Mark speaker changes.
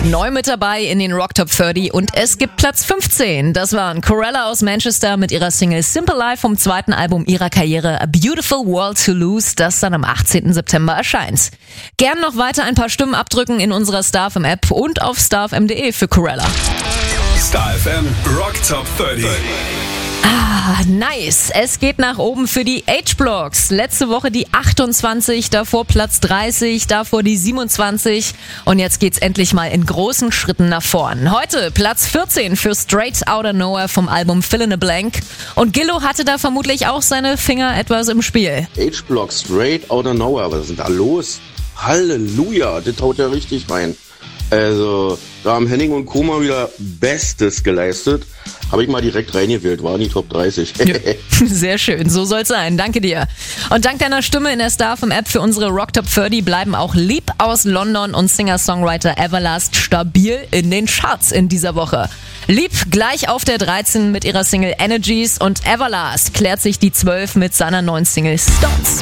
Speaker 1: Neu mit dabei in den Rock Top 30 und es gibt Platz 15. Das waren Corella aus Manchester mit ihrer Single Simple Life vom zweiten Album ihrer Karriere A Beautiful World to Lose, das dann am 18. September erscheint. Gern noch weiter ein paar Stimmen abdrücken in unserer StarFM App und auf starfm.de für Corella.
Speaker 2: StarFM Rock Top 30.
Speaker 1: Nice. Es geht nach oben für die H-Blocks. Letzte Woche die 28, davor Platz 30, davor die 27 und jetzt geht's endlich mal in großen Schritten nach vorn. Heute Platz 14 für Straight Outta Nowhere vom Album Fill in a Blank und Gillo hatte da vermutlich auch seine Finger etwas im Spiel.
Speaker 3: H-Blocks, Straight Outta Nowhere, was ist denn da los? Halleluja, das haut ja richtig rein. Also, da haben Henning und Koma wieder Bestes geleistet. Habe ich mal direkt reingewählt, war in die Top 30.
Speaker 1: Ja, sehr schön, so soll's sein, danke dir. Und dank deiner Stimme in der StarFM-App für unsere Rock Top 30 bleiben auch Lieb aus London und Singer-Songwriter Everlast stabil in den Charts in dieser Woche. Lieb gleich auf der 13 mit ihrer Single Energies und Everlast klärt sich die 12 mit seiner neuen Single Stones.